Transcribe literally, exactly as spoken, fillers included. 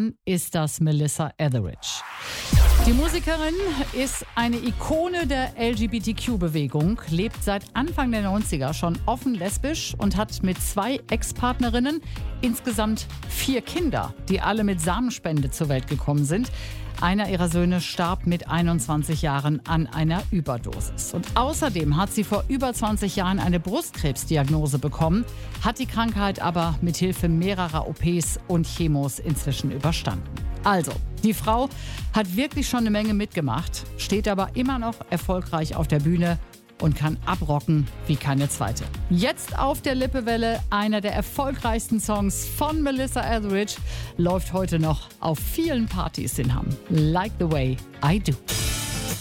dann ist das Melissa Etheridge. Die Musikerin ist eine Ikone der L G B T Q-Bewegung, lebt seit Anfang der neunziger schon offen lesbisch und hat mit zwei Ex-Partnerinnen insgesamt vier Kinder, die alle mit Samenspende zur Welt gekommen sind. Einer ihrer Söhne starb mit einundzwanzig Jahren an einer Überdosis. Und außerdem hat sie vor über zwanzig Jahren eine Brustkrebsdiagnose bekommen, hat die Krankheit aber mit Hilfe mehrerer O Ps und Chemos inzwischen überstanden. Also, die Frau hat wirklich schon eine Menge mitgemacht, steht aber immer noch erfolgreich auf der Bühne und kann abrocken wie keine zweite. Jetzt auf der Lippewelle, einer der erfolgreichsten Songs von Melissa Etheridge, läuft heute noch auf vielen Partys in Hamm. Like the way I do.